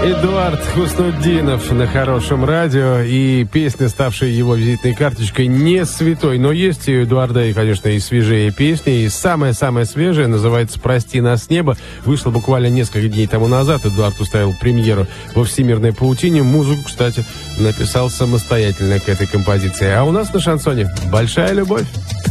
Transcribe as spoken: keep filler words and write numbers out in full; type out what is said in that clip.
Эдуард Хуснутдинов на Хорошем радио. И песня, ставшая его визитной карточкой, не святой. Но есть у Эдуарда, и, конечно, и свежие песни. И самая-самая свежая называется «Прости нас с неба». Вышла буквально несколько дней тому назад. Эдуард устроил премьеру во «Всемирной паутине». Музыку, кстати, написал самостоятельно к этой композиции. А у нас на шансоне «Большая любовь».